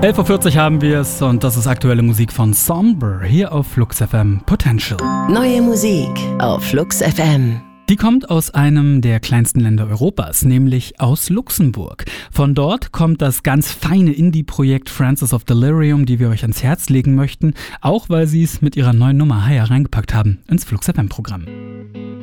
11.40 Uhr haben wir es und das ist aktuelle Musik von Somber hier auf Flux FM Potential. Neue Musik auf Flux FM. Die kommt aus einem der kleinsten Länder Europas, nämlich aus Luxemburg. Von dort kommt das ganz feine Indie-Projekt Frances of Delirium, die wir euch ans Herz legen möchten, auch weil sie es mit ihrer neuen Nummer Higher reingepackt haben ins Flux FM-Programm.